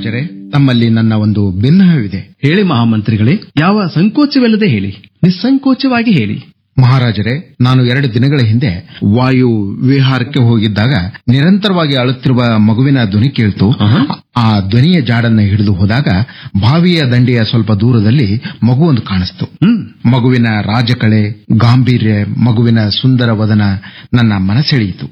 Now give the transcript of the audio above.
ಮಹಾರಾಜರೇ, ತಮ್ಮಲ್ಲಿ ನನ್ನ ಒಂದು ಭಿನ್ನಹವಿದೆ. ಹೇಳಿ ಮಹಾಮಂತ್ರಿಗಳೇ, ಯಾವ ಸಂಕೋಚವಿಲ್ಲದೆ ಹೇಳಿ, ನಿಸ್ಸಂಕೋಚವಾಗಿ ಹೇಳಿ. ಮಹಾರಾಜರೇ, ನಾನು 2 ದಿನಗಳ ಹಿಂದೆ ವಾಯು ವಿಹಾರಕ್ಕೆ ಹೋಗಿದ್ದಾಗ ನಿರಂತರವಾಗಿ ಅಳುತ್ತಿರುವ ಮಗುವಿನ ಧ್ವನಿ ಕೇಳ್ತು. ಆ ಧ್ವನಿಯ ಜಾಡನ್ನ ಹಿಡಿದು ಹೋದಾಗ ಬಾವಿಯ ದಂಡೆಯ ಸ್ವಲ್ಪ ದೂರದಲ್ಲಿ ಮಗುವೊಂದು ಕಾಣಿಸ್ತು. ಮಗುವಿನ ರಾಜಕಳೆ, ಗಾಂಭೀರ್ಯ, ಮಗುವಿನ ಸುಂದರ ವದನ ನನ್ನ ಮನಸೆಳೆಯಿತು.